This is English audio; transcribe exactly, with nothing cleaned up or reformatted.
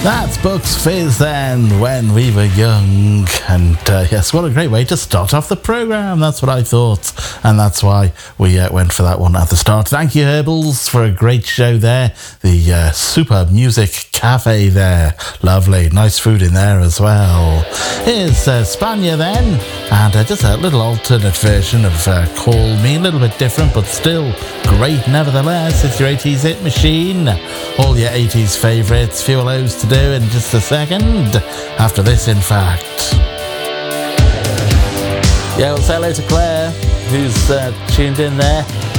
That's Bucks Fizz then, When We Were Young. And uh, yes, what a great way to start off the programme. That's what I thought. And that's why we uh, went for that one at the start. Thank you, Herbals, for a great show there. The uh, Superb Music Cafe there. Lovely. Nice food in there as well. Here's uh, Spania then. And uh, just a little alternate version of uh, Call Me. A little bit different, but still great nevertheless. It's your eighties hit machine. All your eighties favourites. Few of those to do in just a second. After this, in fact. Yeah, we'll say hello to Claire, who's uh, tuned in there.